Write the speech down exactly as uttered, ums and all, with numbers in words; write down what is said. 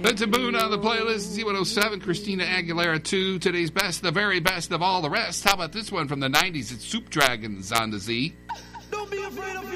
Benton Boone on the playlist. Z one oh seven, Christina Aguilera two. Today's best, the very best of all the rest. How about this one from the nineties? It's Soup Dragons on the Z. Don't be afraid of